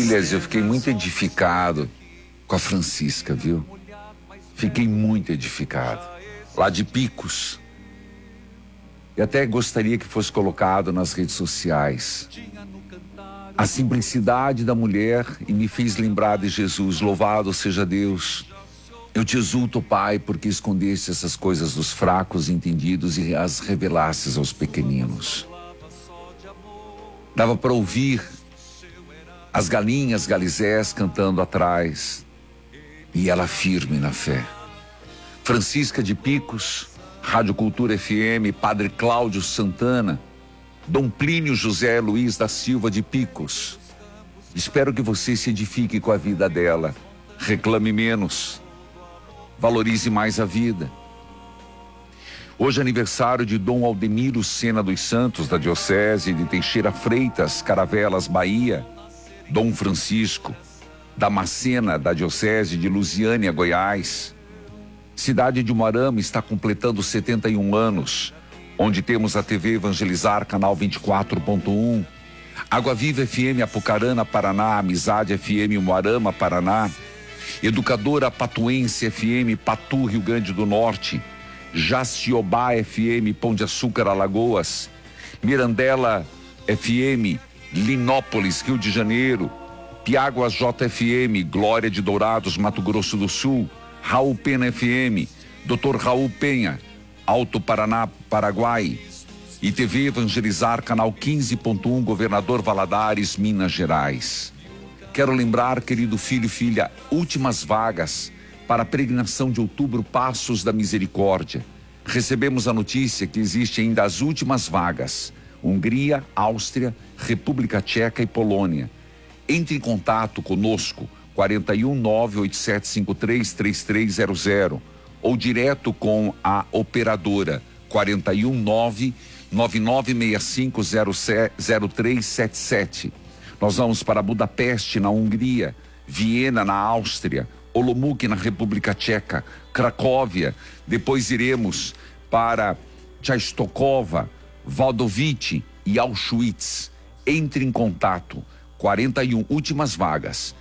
Aliás, eu fiquei muito edificado com a Francisca, viu? Fiquei muito edificado. Lá de Picos. E até gostaria que fosse colocado nas redes sociais. A simplicidade da mulher e me fez lembrar de Jesus. Louvado seja Deus. Eu te exulto, Pai, porque escondeste essas coisas dos fracos entendidos e as revelastes aos pequeninos. Dava para ouvir as galinhas galizés cantando atrás e ela firme na fé. Francisca de Picos, Rádio Cultura FM, Padre Cláudio Santana, Dom Plínio José Luiz da Silva de Picos. Espero que você se edifique com a vida dela. Reclame menos. Valorize mais a vida. Hoje é aniversário de Dom Aldemiro Sena dos Santos, da Diocese de Teixeira Freitas, Caravelas, Bahia. Dom Francisco Damascena, da Diocese de Lusiânia, Goiás. Cidade de Umuarama está completando 71 anos, onde temos a TV Evangelizar, canal 24.1, Água Viva FM Apucarana, Paraná, Amizade FM Umuarama, Paraná, Educadora Patuense FM Patu, Rio Grande do Norte, Jaciobá FM Pão de Açúcar, Alagoas, Mirandela FM Linópolis, Rio de Janeiro, Piáguas JFM, Glória de Dourados, Mato Grosso do Sul, Raul Pena FM, Dr. Raul Penha, Alto Paraná, Paraguai, e TV Evangelizar, canal 15.1, Governador Valadares, Minas Gerais. Quero lembrar, querido filho e filha, últimas vagas para a peregrinação de outubro, Passos da Misericórdia. Recebemos a notícia que existe ainda as últimas vagas. Hungria, Áustria, República Tcheca e Polônia. Entre em contato conosco, 419-8753-3300 ou direto com a operadora, 419-9965-0377. Nós vamos para Budapeste, na Hungria, Viena, na Áustria, Olomouc, na República Tcheca, Cracóvia, depois iremos para Częstochowa, Valdovice e Auschwitz. Entre em contato, 41, últimas vagas,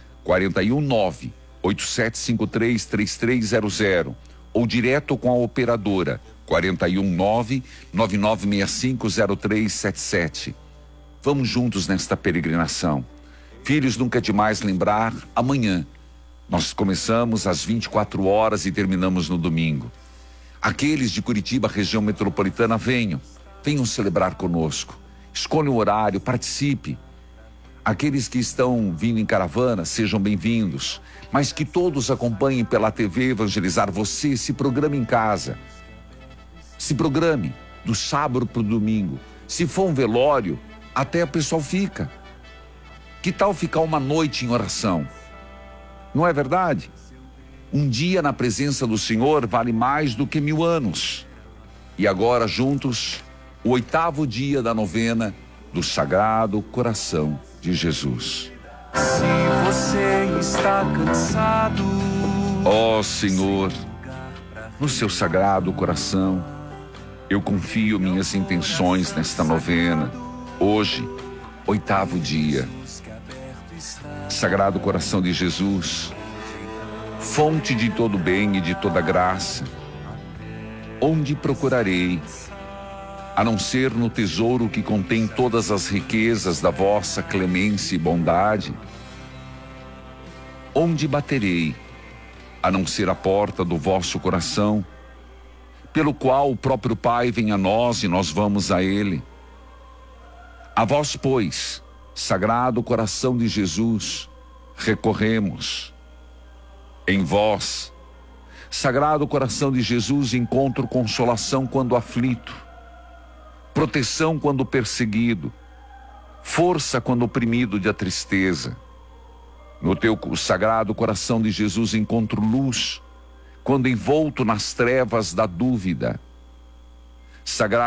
419-8753-3300 ou direto com a operadora, 419-9965-0377. Vamos juntos nesta peregrinação. Filhos, nunca é demais lembrar, amanhã nós começamos às 24 horas e terminamos no domingo. Aqueles de Curitiba, região metropolitana, venham celebrar conosco. Escolha um horário, participe. Aqueles que estão vindo em caravana, sejam bem-vindos. Mas que todos acompanhem pela TV Evangelizar. Você se programe em casa. Se programe do sábado para o domingo. Se for um velório, até o pessoal fica. Que tal ficar uma noite em oração? Não é verdade? Um dia na presença do Senhor vale mais do que 1000 anos. E agora juntos, o 8º dia da novena do Sagrado Coração de Jesus. Se você está cansado, ó Senhor, no seu Sagrado Coração, eu confio minhas intenções nesta novena. Hoje, 8º dia. Sagrado Coração de Jesus, fonte de todo bem e de toda graça, onde procurarei, a não ser no tesouro que contém todas as riquezas da vossa clemência e bondade? Onde baterei, a não ser a porta do vosso coração, pelo qual o próprio Pai vem a nós e nós vamos a Ele? A vós, pois, Sagrado Coração de Jesus, recorremos. Em vós, Sagrado Coração de Jesus, encontro consolação quando aflito, proteção quando perseguido, força quando oprimido de tristeza. No teu Sagrado Coração de Jesus encontro luz quando envolto nas trevas da dúvida. Sagrado